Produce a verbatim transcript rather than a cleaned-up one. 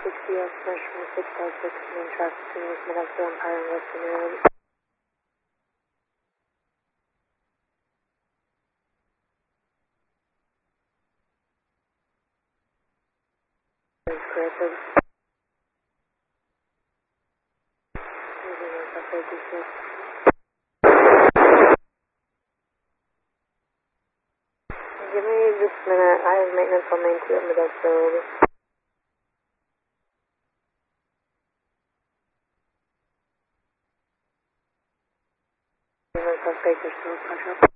six D S National six five six, main traffic signals, Mid-Axle Empire and Western Maryland. Corrected. Give me just a minute. I have maintenance on main two at Mid-Axle. Suspect is still push up.